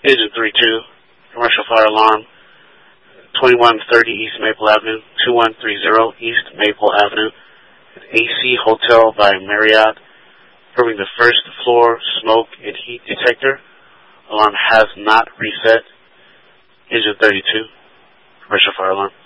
Agent 3-2, commercial fire alarm, 2130 East Maple Avenue, 2130 East Maple Avenue, an AC Hotel by Marriott, proving the first floor smoke and heat detector. Alarm has not reset. Agent 32, commercial fire alarm.